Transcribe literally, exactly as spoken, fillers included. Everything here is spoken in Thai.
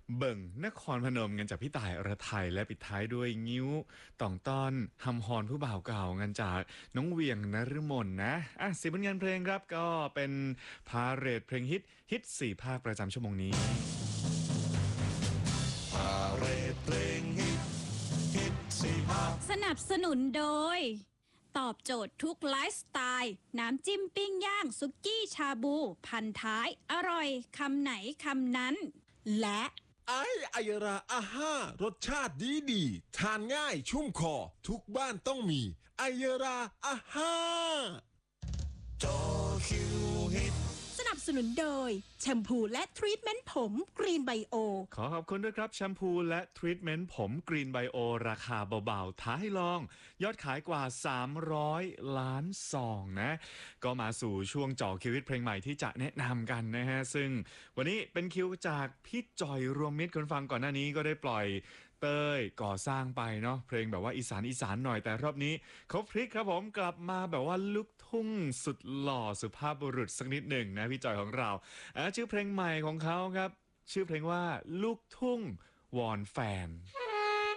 เบิ่งนครพนมกันจากพี่ต่ายอรไทยและปิดท้ายด้วยงิ้วต่องต้อนฮำฮอนผู้บ่าวเก่ากันจากน้องเวียงนฤมลนะอ่ะสิบผลงานเพลงครับก็เป็นพาเหรดเพลงฮิตฮิตสี่ภาคประจำชั่วโมงนี้พาเหรดเพลงฮิตฮิตสี่ภาคสนับสนุนโดยตอบโจทย์ทุกไลฟ์สไตล์น้ำจิ้มปิ้งย่างซุกี้ชาบูพันท้ายอร่อยคำไหนคำนั้นและไอไอราอาห้ารสชาติดีดีทานง่ายชุ่มคอทุกบ้านต้องมีไอราอาห้าจอคิวฮิตสนับสนุนโดยแชมพูและทรีทเมนต์ผมกรีนไบโอขอขอบคุณด้วยครับแชมพูและทรีทเมนต์ผมกรีนไบโอราคาเบาๆท้าให้ลองยอดขายกว่าสามร้อยล้านซองนะก็มาสู่ช่วงจ่อคิวฮิตเพลงใหม่ที่จะแนะนำกันนะฮะซึ่งวันนี้เป็นคิวจากพี่จอยรวมมิตรคนฟังก่อนหน้านี้ก็ได้ปล่อยเต้ยก่อสร้างไปเนาะเพลงแบบว่าอีสานอีสานหน่อยแต่รอบนี้เขาพลิกครับผมกลับมาแบบว่าลูกทุ่งสุดหล่อสุภาพบุรุษสักนิดหนึ่งนะพี่จอยของเราอ่ะชื่อเพลงใหม่ของเขาครับชื่อเพลงว่าลูกทุ่งวอนแฟน